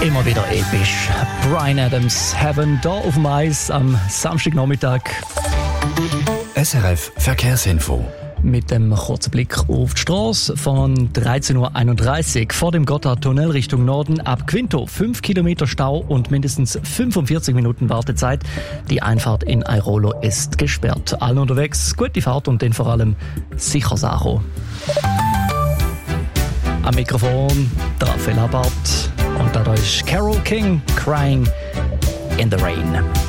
Immer wieder episch. Bryan Adams, Heaven, da auf dem Eis am Samstagnachmittag. SRF Verkehrsinfo. Mit dem kurzen Blick auf die Straße von 13.31 Uhr vor dem Gotthardtunnel Richtung Norden ab Quinto. 5 Kilometer Stau und mindestens 45 Minuten Wartezeit. Die Einfahrt in Airolo ist gesperrt. Allen unterwegs, gute Fahrt und dann vor allem sicher Sacho. Am Mikrofon Raphael Abart und da ist Carole King, Crying in the Rain.